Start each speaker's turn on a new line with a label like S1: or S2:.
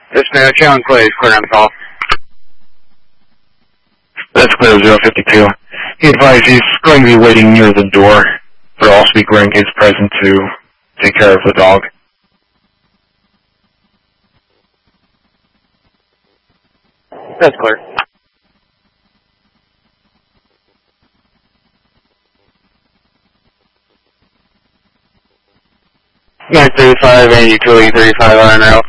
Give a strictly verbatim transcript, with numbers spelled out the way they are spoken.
S1: This man, John Clay is clear on the call.
S2: That's clear, zero fifty-two. He advised he's going to be waiting near the door. There will also be grandkids present to take care of the dog.
S1: That's clear. nine thirty-five and utility thirty-five on route.